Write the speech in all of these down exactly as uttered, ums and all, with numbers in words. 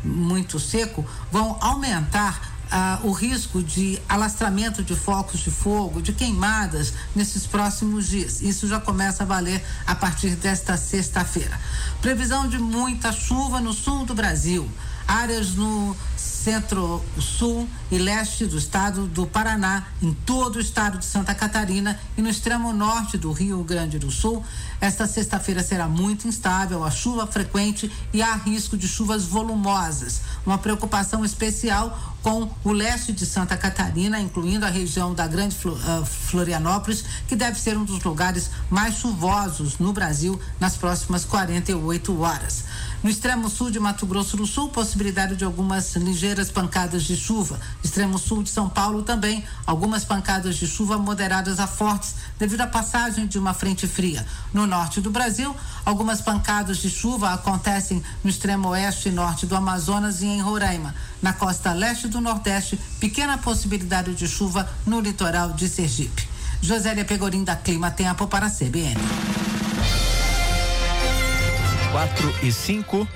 muito seco, vão aumentar Ah, o risco de alastramento de focos de fogo, de queimadas nesses próximos dias. Isso já começa a valer a partir desta sexta-feira. Previsão de muita chuva no sul do Brasil, áreas no centro-sul e leste do estado do Paraná, em todo o estado de Santa Catarina e no extremo norte do Rio Grande do Sul. Esta sexta-feira será muito instável, a chuva frequente e há risco de chuvas volumosas. Uma preocupação especial com o leste de Santa Catarina, incluindo a região da Grande Florianópolis, que deve ser um dos lugares mais chuvosos no Brasil nas próximas quarenta e oito horas. No extremo sul de Mato Grosso do Sul, possibilidade de algumas ligeiras pancadas de chuva. Extremo sul de São Paulo também, algumas pancadas de chuva moderadas a fortes, devido à passagem de uma frente fria. No norte do Brasil, algumas pancadas de chuva acontecem no extremo oeste e norte do Amazonas e em Roraima. Na costa leste do Nordeste, pequena possibilidade de chuva no litoral de Sergipe. Josélia Pegorim, da Clima Tempo, para a C B N. quatro e cinco.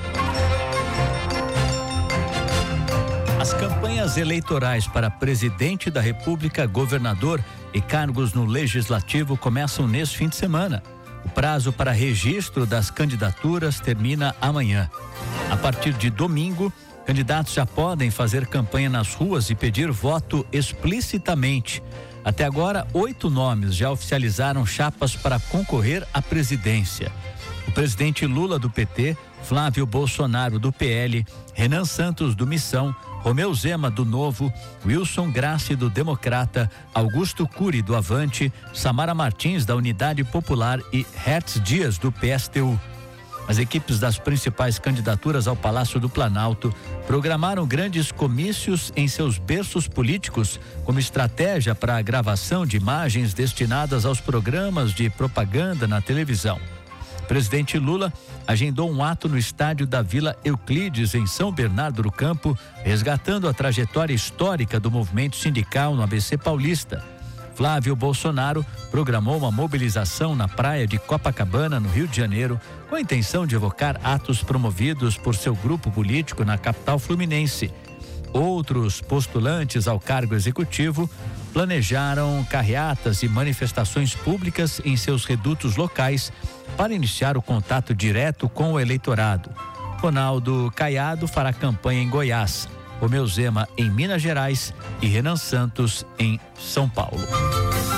As campanhas eleitorais para presidente da República, governador e cargos no Legislativo começam neste fim de semana. O prazo para registro das candidaturas termina amanhã. A partir de domingo, candidatos já podem fazer campanha nas ruas e pedir voto explicitamente. Até agora, oito nomes já oficializaram chapas para concorrer à presidência. O presidente Lula do P T, Flávio Bolsonaro do P L, Renan Santos do Missão, Romeu Zema do Novo, Wilson Grassi do Democrata, Augusto Cury do Avante, Samara Martins da Unidade Popular e Hertz Dias do P S T U. As equipes das principais candidaturas ao Palácio do Planalto programaram grandes comícios em seus berços políticos como estratégia para a gravação de imagens destinadas aos programas de propaganda na televisão. O presidente Lula agendou um ato no estádio da Vila Euclides, em São Bernardo do Campo, resgatando a trajetória histórica do movimento sindical no A B C Paulista. Flávio Bolsonaro programou uma mobilização na praia de Copacabana, no Rio de Janeiro, com a intenção de evocar atos promovidos por seu grupo político na capital fluminense. Outros postulantes ao cargo executivo planejaram carreatas e manifestações públicas em seus redutos locais para iniciar o contato direto com o eleitorado. Ronaldo Caiado fará campanha em Goiás, Romeu Zema em Minas Gerais e Renan Santos em São Paulo.